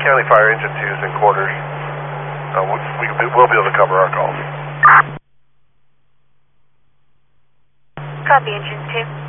County Fire Engine 2 is in quarters. We'll be able to cover our calls. Copy, Engine 2.